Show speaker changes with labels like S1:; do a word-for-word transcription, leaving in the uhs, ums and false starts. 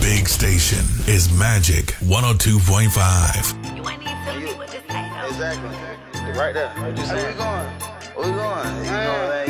S1: big station is Magic one oh two point five.
S2: You ain't even tell me what this ain't.
S3: Exactly. Right there. What you saying? Where we going? Where we going? You know, like,